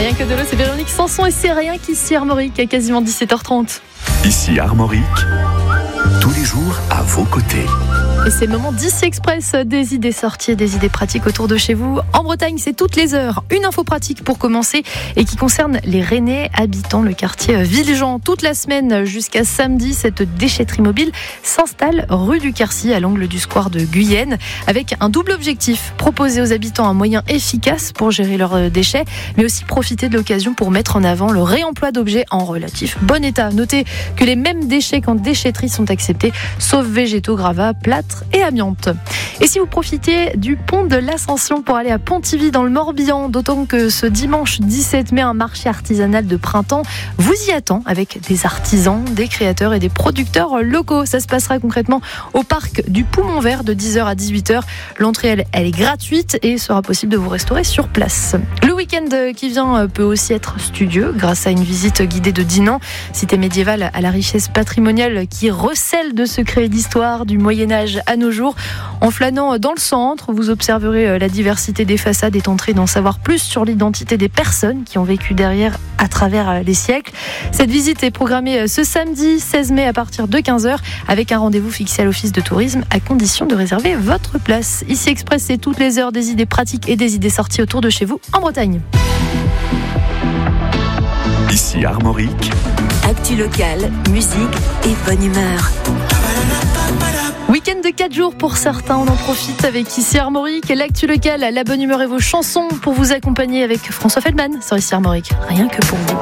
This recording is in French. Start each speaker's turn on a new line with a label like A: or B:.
A: Rien que de l'eau, c'est Véronique Sanson et c'est rien qu'ici Armorique à quasiment 17h30.
B: Ici Armorique, tous les jours à vos côtés.
A: Et c'est le moment d'Ici Express, des idées sorties et des idées pratiques autour de chez vous. En Bretagne, c'est toutes les heures. Une info pratique pour commencer et qui concerne les Rennais habitant le quartier Villejean. Toute la semaine jusqu'à samedi, cette déchetterie mobile s'installe rue du Quercy à l'angle du square de Guyenne avec un double objectif. Proposer aux habitants un moyen efficace pour gérer leurs déchets, mais aussi profiter de l'occasion pour mettre en avant le réemploi d'objets en relatif bon état. Notez que les mêmes déchets qu'en déchetterie sont acceptés, sauf végétaux, gravats, plâtre et amiante. Et si vous profitez du pont de l'Ascension pour aller à Pontivy dans le Morbihan, d'autant que ce dimanche 17 mai, un marché artisanal de printemps vous y attend avec des artisans, des créateurs et des producteurs locaux. Ça se passera concrètement au parc du Poumon Vert de 10h à 18h. L'entrée, elle est gratuite et il sera possible de vous restaurer sur place. Le week-end qui vient peut aussi être studieux grâce à une visite guidée de Dinan, cité médiévale à la richesse patrimoniale qui recèle de secrets et d'histoire du Moyen-Âge à nos jours. En flânant dans le centre, vous observerez la diversité des façades et tenterez d'en savoir plus sur l'identité des personnes qui ont vécu derrière à travers les siècles. Cette visite est programmée ce samedi 16 mai à partir de 15h avec un rendez-vous fixé à l'Office de tourisme à condition de réserver votre place. Ici Express, c'est toutes les heures des idées pratiques et des idées sorties autour de chez vous en Bretagne.
B: Ici Armorique,
C: actu locale, musique et bonne humeur.
A: Week-end de 4 jours pour certains, on en profite avec Ici Armorique, l'actu locale, la bonne humeur et vos chansons pour vous accompagner avec François Feldman sur Ici Armorique. Rien que pour vous.